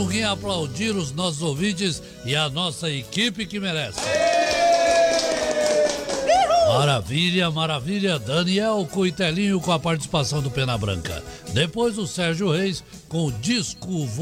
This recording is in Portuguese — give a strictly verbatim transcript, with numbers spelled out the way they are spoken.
Alguém aplaudir os nossos ouvintes e a nossa equipe que merece. Maravilha, maravilha. Daniel Coitelinho com a participação do Pena Branca. Depois o Sérgio Reis com o disco